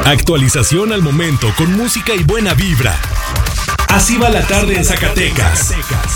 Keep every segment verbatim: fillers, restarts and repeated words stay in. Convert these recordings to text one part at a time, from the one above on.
Actualización al momento con música y buena vibra. Así va la tarde en Zacatecas.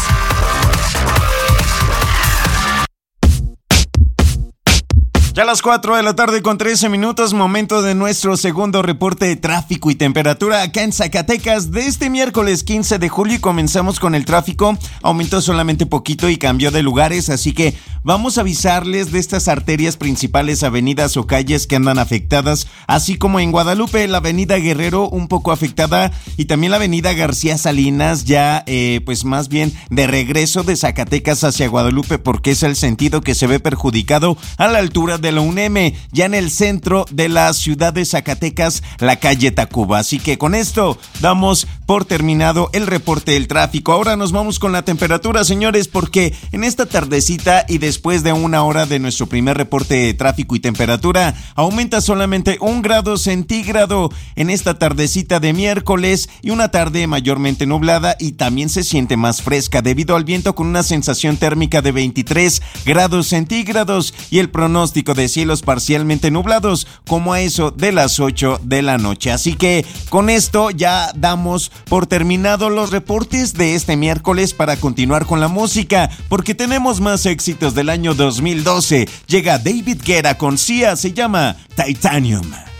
Ya a las cuatro de la tarde con trece minutos, momento de nuestro segundo reporte de tráfico y temperatura acá en Zacatecas de este miércoles quince de julio y comenzamos con el tráfico. Aumentó solamente poquito y cambió de lugares, así que vamos a avisarles de estas arterias principales, avenidas o calles que andan afectadas, así como en Guadalupe, la avenida Guerrero un poco afectada y también la avenida García Salinas ya eh, pues más bien de regreso de Zacatecas hacia Guadalupe porque es el sentido que se ve perjudicado a la altura de de la U N M, ya en el centro de la ciudad de Zacatecas, la calle Tacuba. Así que con esto damos por terminado el reporte del tráfico. Ahora nos vamos con la temperatura, señores, porque en esta tardecita y después de una hora de nuestro primer reporte de tráfico y temperatura, aumenta solamente un grado centígrado en esta tardecita de miércoles y una tarde mayormente nublada y también se siente más fresca debido al viento con una sensación térmica de veintitrés grados centígrados y el pronóstico de cielos parcialmente nublados como a eso de las ocho de la noche. Así que con esto ya damos por terminado los reportes de este miércoles para continuar con la música porque tenemos más éxitos del año dos mil doce. Llega David Guetta con Sia, se llama Titanium.